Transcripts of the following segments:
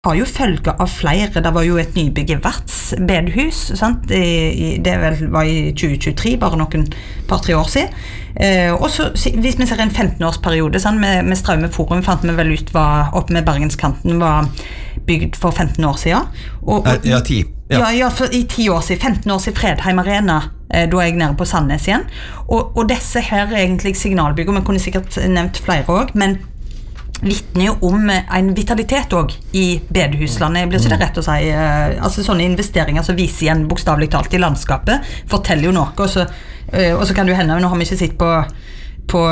har jo følge av flere. Det var jo et nybygg i Vats bedehus, sant? Det var i 2023, bare noen par-tre år siden. Og så, hvis vi ser en 15-årsperiode sånn, med Straume Forum, fant vi vel ut var oppe med Bergenskanten var bygd for 15 år siden. Ja, 10. Ja, i 10 år siden, 15 år siden Fredheim Arena, da er jeg nede på Sandnes igjen. Og disse her egentlig signalbygg, og vi kunne sikkert nevnt flere også, men vittner jo om en vitalitet også i bedehuslandet, blir ikke det rett å si, altså sånne investeringer som viser igjen bokstavelig talt i landskapet, forteller jo noe, og så kan det jo hende, nå har vi ikke sett på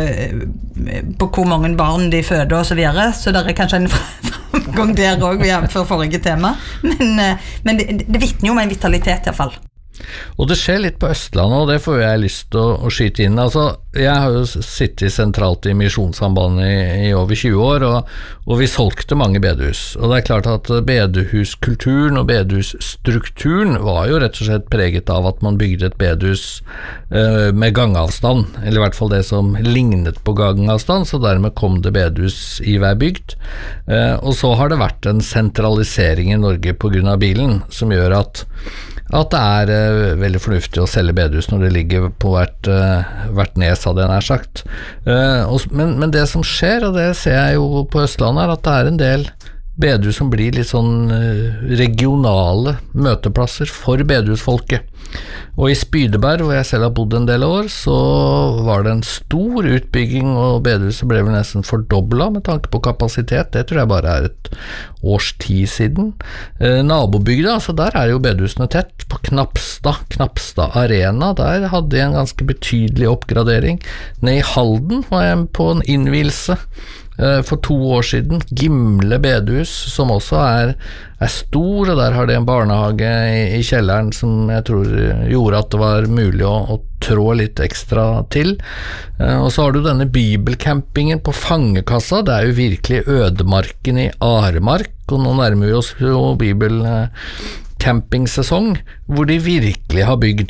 hvor mange barn de føder og så videre, så det er kanskje en framgang der også, for forrige tema, men det vittner jo om en vitalitet i hvert fall. Og det skjer litt på Østlandet, og det får jeg lyst til å skyte inn. Altså, jeg har jo sittet sentralt i Misjonssambandet i over 20 år, og vi solgte mange bedehus. Og det er klart at bedehuskulturen og bedehusstrukturen var jo rett og slett preget av at man bygde et bedehus med gangavstand, eller i hvert fall det som lignet på gangavstand, så dermed kom det bedehus i hver bygd. Og så har det vært en sentralisering i Norge på grunn av bilen, som gjør at det er veldig fornuftig å selge bedehus når det ligger på hvert nes, hadde jeg nær sagt. Men det som skjer, og det ser jeg jo på Østlandet, er at det er en del bedehus som blir litt sånn regionale møteplasser for bedehusfolket. Og i Spydeberg, hvor jeg selv har bodd en del år, så var det en stor utbygging, og bedehuset ble vel nesten fordoblet med tanke på kapasitet. Det tror jeg bare er et års tid siden. Nabobygda, altså der er jo bedehusene tett. På Knapstad Arena, der hadde jeg en ganske betydelig oppgradering. Ned i Halden var jeg på en innvielse for 2 år siden, Gimle bedehus, som også er stor, og der har de en barnehage i kjelleren som jeg tror gjorde at det var mulig å trå litt ekstra til. Og så har du denne bibelcampingen på Fangekassa, det er jo virkelig ødemarken i Aremark, og nå nærmer vi oss jo campingsesong, hvor de virkelig har bygd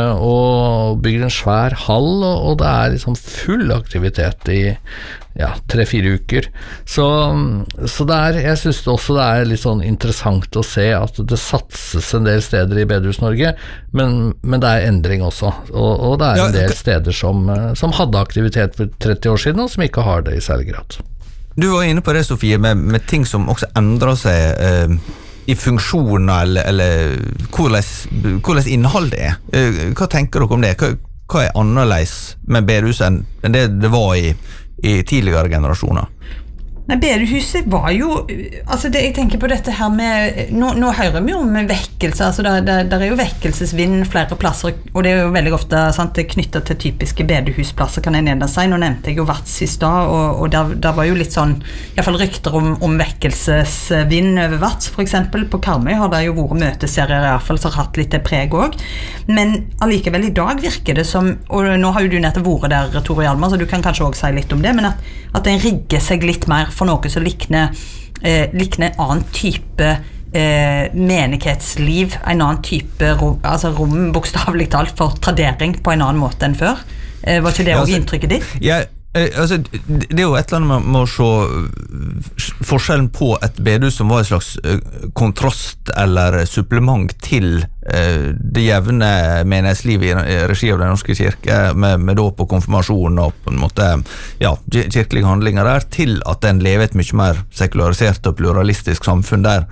en svær hall, og det er liksom full aktivitet i 3-4 uker. Så det er, jeg synes også det er litt sånn interessant å se at det satses en del steder i Bedehus-Norge, men det er endring også, og det er en del steder som hadde aktivitet for 30 år siden, og som ikke har det i særlig grad. Du var inne på det, Sofie, med ting som også endrer seg i funksjoner, eller hvordan innhold det er. Hva tenker dere om det? Hva er annerledes med bedehus enn det var i tidligere generasjoner? Nei, bedehuset var jo, altså jeg tenker på dette her med, nå hører vi jo om vekkelse, altså der er jo vekkelsesvind flere plasser, og det er jo veldig ofte sant, det knyttet til typiske bedehusplasser, kan jeg nede si. Nå nevnte jeg jo Vats i stad, og der var jo litt sånn, i hvert fall rykter om vekkelsesvind over Vats, for eksempel. På Karmøy har det jo vært møteserier i hvert fall, som har hatt litt det preg også. Men allikevel i dag virker det som, og nå har jo du nettopp vært der, Tore Hjalmar, så du kan kanskje også si litt om det, men at den rigger seg litt mer for noe som likner en annen type menighetsliv, en annen type rom bokstavelig talt for tradering på en annen måte enn før. Var ikke det også inntrykket ditt? Ja, altså, det er jo et eller annet med å se forskjellen på et bedehus som var en slags kontrast eller supplement til det jevne menighetslivet i regi av den norske kirke med dåp og konfirmasjon og på en måte kirkelige handlinger der, til at den lever et mye mer sekularisert og pluralistisk samfunn der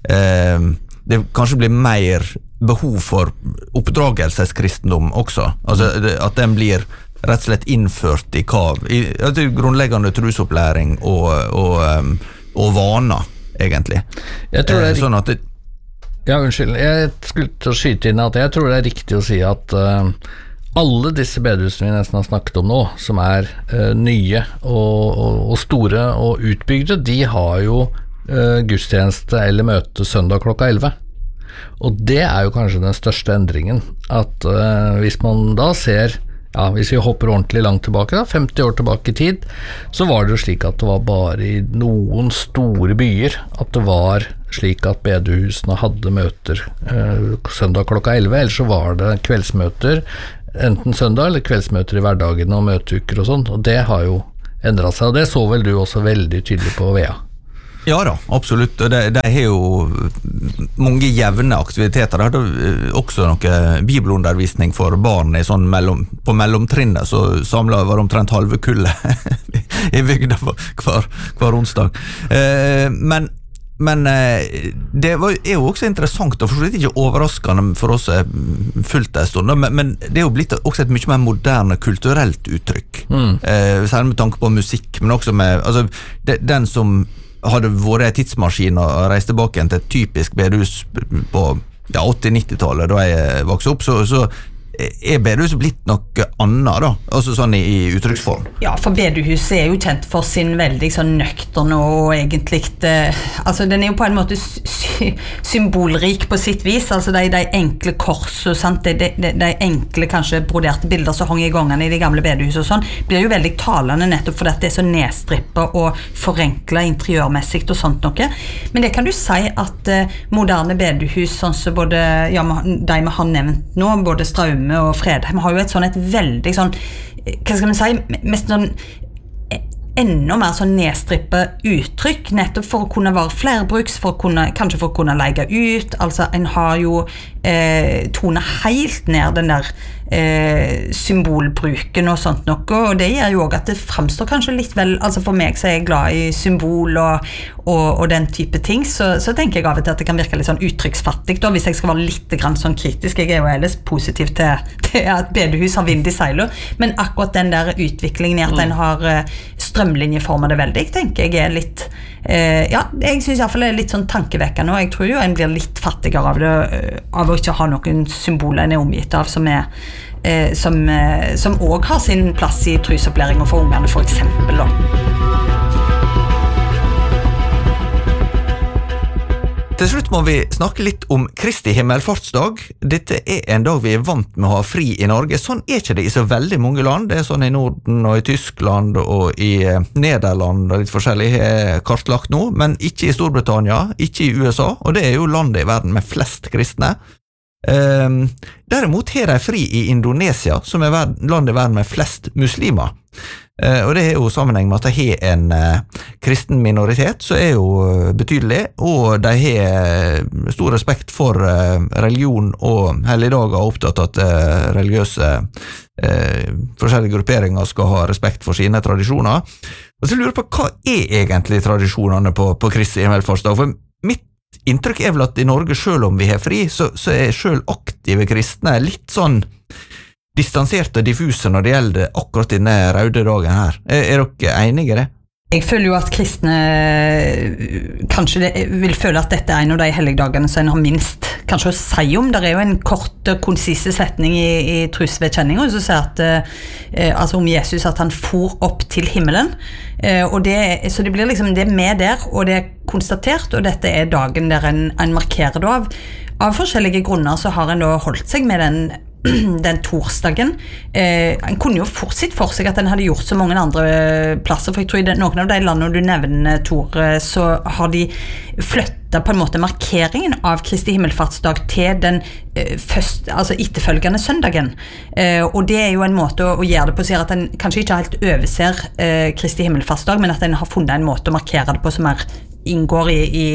det kanskje blir mer behov for oppdragelseskristendom også, altså at den blir rett og slett innført i grunnleggende trusopplæring og vaner, egentlig. Jeg tror det er sånn at unnskyld, jeg skulle til å skyte inn at jeg tror det er riktig å si at alle disse bedehusene vi nesten har snakket om nå, som er nye og store og utbygde, de har jo gudstjeneste eller møte søndag klokka 11. Og det er jo kanskje den største endringen, at hvis man da ser hvis vi hopper ordentlig langt tilbake, 50 år tilbake i tid, så var det jo slik at det var bare i noen store byer at det var slik at bedehusene hadde møter søndag klokka 11, eller så var det kveldsmøter enten søndag eller kveldsmøter i hverdagen og møteuker og sånn, og det har jo endret seg, og det så vel du også veldig tydelig på VEA. Ja da, absolutt. Og det er jo mange jevne aktiviteter. Det hadde også noe bibelundervisning for barn sånn på mellomtrinnet, så samlet var omtrent halve kullet i bygda hver onsdag. Men det er jo også interessant og forstått ikke overraskende for oss fullt en stund, men det er jo blitt også et mye mer moderne kulturelt uttrykk, særlig med tanke på musikk, men også med altså, den som hadde vært tidsmaskin og reist tilbake til et typisk bedehus på 80-90-tallet da jeg vokste opp, så bedehuset blitt noe annet da, altså sånn i uttrykksform. Ja, for bedehuset jo kjent for sin veldig sånn nøkterne og egentlig, altså den jo på en måte symbolrik på sitt vis, altså de enkle kors og sant, de enkle kanskje broderte bilder som hang i gangene i de gamle bedehus og sånn, blir jo veldig talende nettopp fordi at det så nedstrippet og forenklet interiørmessig og sånt noe. Men det kan du si at moderne bedehus, sånn som både, ja, de vi har nevnt nå, både Straume og Fredheim har jo et veldig sånn, hva skal man si, mest sånn enda mer sånn nedstrippet uttrykk, nettopp for å kunne være flerbruks, kanskje for å kunne leie ut, altså en har jo tonet helt ned den der symbolbruken og sånt noe, og det gjør jo også at det fremstår kanskje litt vel, altså for meg så jeg glad i symbol og den type ting, så tenker jeg av og til at det kan virke litt sånn uttrykksfattig da, hvis jeg skal være litt grann sånn kritisk. Jeg jo ellers positiv til at bedehus har vind i seiler, men akkurat den der utviklingen i at den har strømlinjeformet det veldig, tenker jeg litt ja, jeg synes i hvert fall det litt sånn tankevekkende, og jeg tror jo en blir litt fattigere av det, av å ikke ha noen symboler en omgitt av som også har sin plass i trusopplæringen for ungene, for eksempel da. Til slutt må vi snakke litt om Kristi himmelfartsdag. Dette en dag vi vant med å ha fri i Norge. Sånn ikke det i så veldig mange land. Det sånn i Norden og i Tyskland og i Nederland og litt forskjellig kartlagt nå, men ikke i Storbritannia, ikke i USA, og det jo landet i verden med flest kristne. Derimot har de fri i Indonesia, som landet i verden med flest muslimer. Og det jo sammenheng med at de har en kristen minoritet som jo betydelig, og de har stor respekt for religion og helligdager, og opptatt at religiøse forskjellige grupperinger skal ha respekt for sine tradisjoner. Og så lurer jeg på, hva egentlig tradisjonene på Kristi himmelfartsdag? For mitt inntrykk vel at i Norge, selv om vi har fri, så selv aktive kristne litt sånn distanserte og diffuse når det gjelder akkurat denne røde dagen her. Dere enige i det? Jeg føler jo at kristne kanskje vil føle at dette en av de helligdagene som en har minst kanskje å si om. Det jo en kort og konsise setning i trosvedkjenningen som sier at altså om Jesus at han for opp til himmelen, og så det blir liksom det med der, og det konstatert, og dette dagen der en markerer det av forskjellige grunner, så har en da holdt seg med den torsdagen. En kunne jo fortsatt for seg at en hadde gjort så mange andre plasser, for jeg tror i noen av de landene du nevner, Tor, så har de flyttet på en måte markeringen av Kristi himmelfartsdag til den altså etterfølgende søndagen. Og det jo en måte å gjøre det på, sier at en kanskje ikke helt overser Kristi himmelfartsdag, men at en har funnet en måte å markere det på som inngår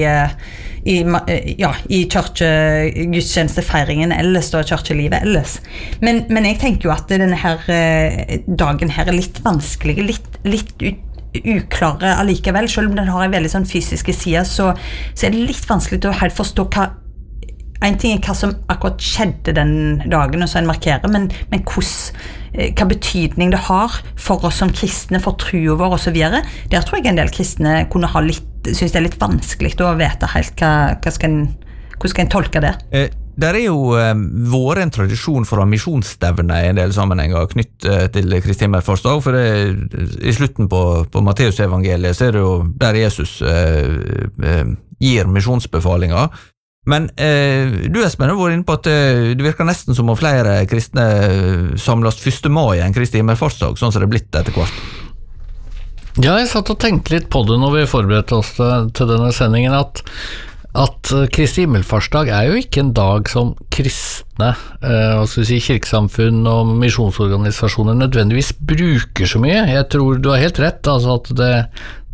i kirkegudstjenestefeiringen ellers og kirkelivet ellers. Men jeg tenker jo at denne her dagen her litt vanskelig, litt uklare allikevel, selv om den har en veldig sånn fysiske side, så det litt vanskelig å helt forstå en ting hva som akkurat skjedde den dagen, og så en markerer, men hva betydning det har for oss som kristne, for troen vår og så videre. Der tror jeg en del kristne kunne ha synes det litt vanskelig å vite helt hvordan skal en tolke det. Der jo vært en tradisjon for å ha misjonsstevne i en del sammenhenger knyttet til Kristi himmelfartsdag, for i slutten på Matteus evangeliet så det jo der Jesus gir misjonsbefalinger. Men du Espen har vært inne på at det virker nesten som om flere kristne samles 1. mai enn Kristi himmelfartsdag, sånn som det blitt etter hvert. Ja, jeg satt og tenkte litt på det når vi forberedte oss til denne sendingen, at Kristi himmelfartsdag jo ikke en dag som kristne, kirkesamfunn og misjonsorganisasjoner nødvendigvis bruker så mye. Jeg tror du har helt rett, altså at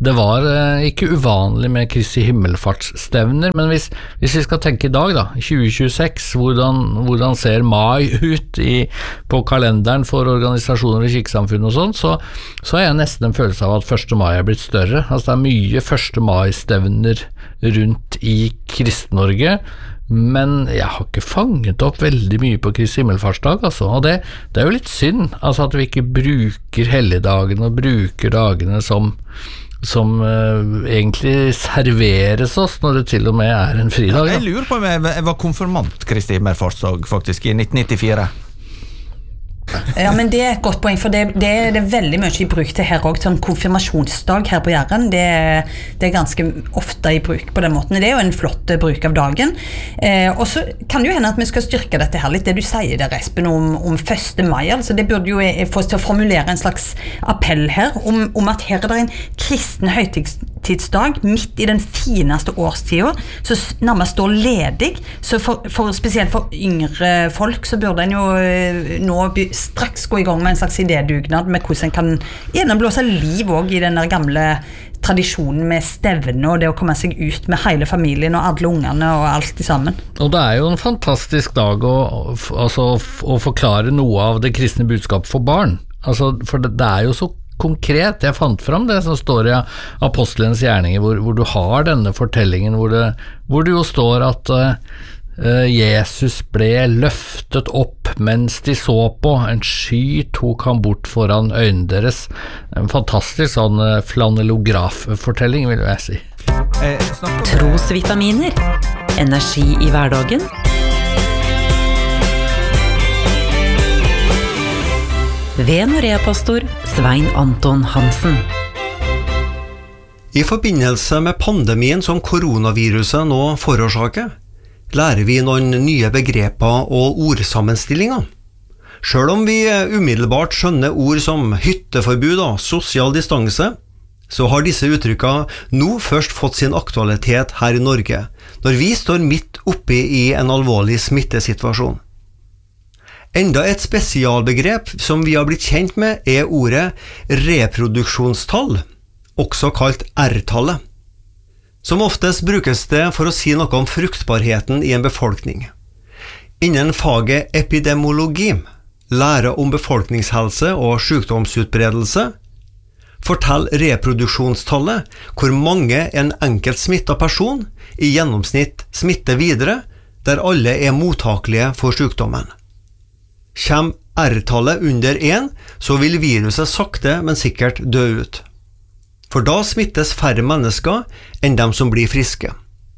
det var ikke uvanlig med Kristi himmelfartsstevner, men hvis vi skal tenke i dag da, 2026, hvordan ser mai ut på kalenderen for organisasjoner i kirkesamfunnet og sånn, så har jeg nesten en følelse av at 1. mai blitt større. Altså det mye 1. mai-stevner rundt i Kristen-Norge, men jeg har ikke fanget opp veldig mye på Kristi himmelfartsdag, altså. Og det jo litt synd, altså at vi ikke bruker helligdagene og bruker dagene som egentlig serveres oss når det til og med en fridag. Jeg lurer på om jeg var konfirmant Kristi himmelfartsdag faktisk i 1994. Ja, men det et godt poeng, for det veldig mye i bruk til her også, sånn konfirmasjonsdag her på Jæren, det ganske ofte i bruk på den måten. Det jo en flott bruk av dagen. Og så kan det jo hende at vi skal styrke dette her litt, det du sier der, Espen, om 1. mai, altså det burde jo få oss til å formulere en slags appell her, om at her det en kristen høytidsdag, midt i den fineste årstiden, så nærmest står ledig, så spesielt for yngre folk, så burde en jo nå straks gå i gang med en slags idédugnad med hvordan en kan gjennomblåse liv også i den der gamle tradisjonen med stevne og det å komme seg ut med hele familien og alle ungene og alt sammen. Og det jo en fantastisk dag å forklare noe av det kristne budskap for barn. Altså, for det jo så konkret. Jeg fant fram det som står i Apostlenes gjerninger, hvor du har denne fortellingen, hvor det jo står at Jesus ble løftet opp mens de så på, en sky tok han bort foran øynene deres. En fantastisk sånn flanellograf-fortelling, vil jeg si. Trosvitaminer, energi i hverdagen. Ved Norea-pastor Svein Anton Hansen. I forbindelse med pandemien som koronaviruset nå forårsaker, lærer vi noen nye begreper og ordsammenstillinger. Selv om vi umiddelbart skjønner ord som hytteforbud og sosial distanse, så har disse uttrykkene nå først fått sin aktualitet her i Norge, når vi står midt oppe i en alvorlig smittesituasjon. Enda et spesialbegrep som vi har blitt kjent med ordet reproduksjonstall, også kalt R-tallet. Som oftest brukes det for å si noe om fruktbarheten i en befolkning. Innen faget epidemiologi, lære om befolkningshelse og sykdomsutbredelse, forteller reproduksjonstallet hvor mange en enkelt smittet person i gjennomsnitt smitter videre, der alle mottakelige for sykdommen. Kjem R-tallet under 1, så vil viruset sakte, men sikkert dø ut. For da smittes færre mennesker enn dem som blir friske.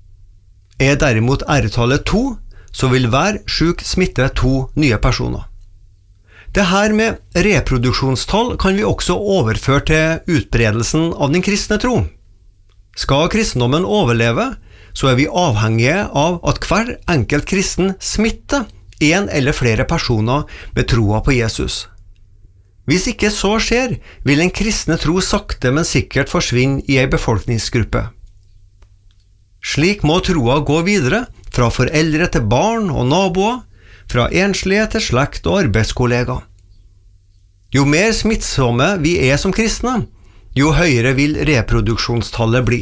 Derimot R-tallet 2, så vil hver syk smitte 2 nye personer. Det her med reproduksjonstall kan vi også overføre til utbredelsen av den kristne tro. Skal kristendommen overleve, så vi avhengige av at hver enkelt kristen smitter en eller flere personer med troa på Jesus. Hvis ikke så skjer, vil en kristne tro sakte, men sikkert forsvinne i en befolkningsgruppe. Slik må troa gå videre, fra foreldre til barn og naboer, fra enslige til slekt og arbeidskollegaer. Jo mer smittsomme vi som kristne, jo høyere vil reproduksjonstallet bli.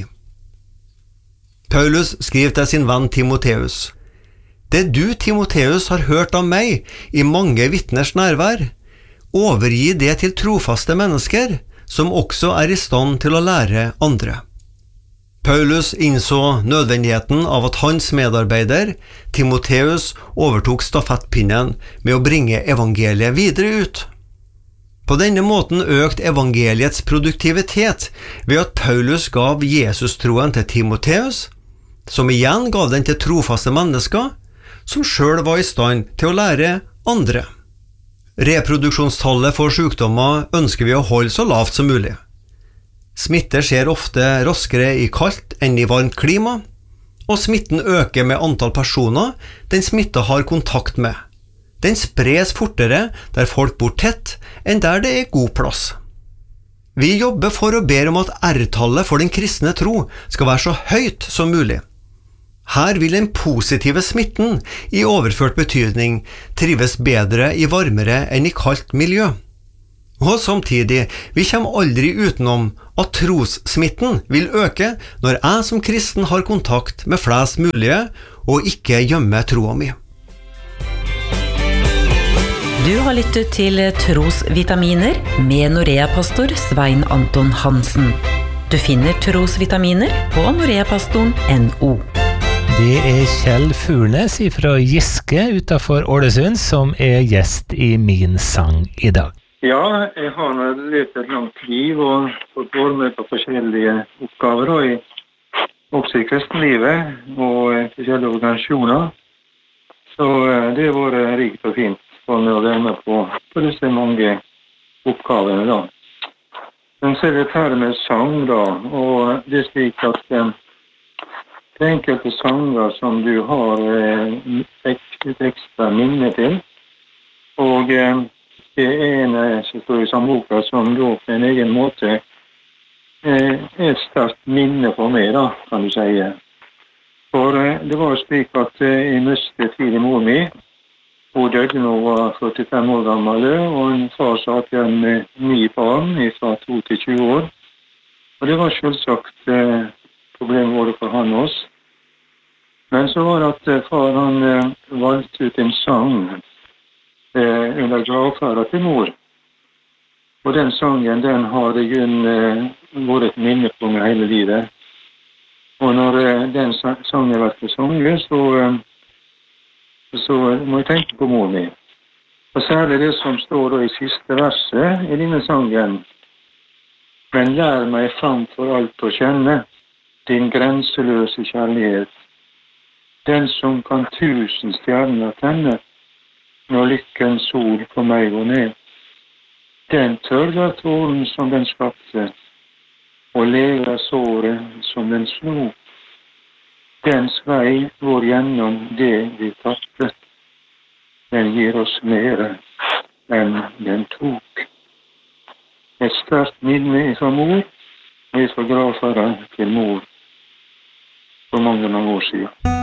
Paulus skriver til sin venn Timoteus: «Det du, Timoteus, har hørt av meg i mange vitners nærvær, overgi det til trofaste mennesker, som også i stand til å lære andre.» Paulus innså nødvendigheten av at hans medarbeider, Timoteus, overtok stafettpinnen med å bringe evangeliet videre ut. På denne måten økte evangeliets produktivitet ved at Paulus gav Jesus-troen til Timoteus, som igjen gav den til trofaste mennesker, som selv var i stand til å lære andre. Reproduksjonstallet for sykdommer ønsker vi å holde så lavt som mulig. Smitte skjer ofte raskere i kaldt enn i varmt klima, og smitten øker med antall personer den smitta har kontakt med. Den spres fortere der folk bor tett enn der det god plass. Vi jobber for og ber om at R-tallet for den kristne tro skal være så høyt som mulig. Her vil den positive smitten i overført betydning trives bedre i varmere enn i kaldt miljø. Og samtidig, vi kommer aldri utenom at trossmitten vil øke når jeg som kristen har kontakt med flest mulige og ikke gjemmer troa mi. Du har lyttet til Trosvitaminer med Norea-pastor Svein Anton Hansen. Du finner Trosvitaminer på noreapastoren.no. Det Kjell Furnes fra Giske utenfor Ålesund som gjest i min sang i dag. Ja, jeg har levd et langt liv og fått være med på forskjellige oppgaver også i kristenlivet og forskjellige organisasjoner. Så det har vært rikt og fint for meg å være med på disse mange oppgavene da. Men så det her med sang da, og det slik at det enkelte sanger som du har et ekstra minne til, og det ene som står i sangboka som da på en egen måte et sterkt minne for meg da, kan du si. For det var slik at jeg mistet tidlig mor mi. Hun døde nå var 45 år gammel, og en far satt igjen med 9 barn fra 2 til 20 år. Og det var selvsagt problemet våre for han også. Men så var det at far han valgte ut en sang under gravferden til mor. Og den sangen, den har vært et minne på meg hele livet. Og når den sangen har vært sunget, så må jeg tenke på mor mi. Og særlig det som står da i siste verset i denne sangen. Men lær meg framfor alt å kjenne din grenseløse kjærlighet, den som kan 1000 stjerner tenne, når lykkens sol på meg går ned. Den tørrer tåren som den skapte, og leger såret som den slo. Dens vei går gjennom det vi tapte. Den gir oss mer enn den tok. Et sterkt minne fra mor, og fra gravferden til mor for mange år siden.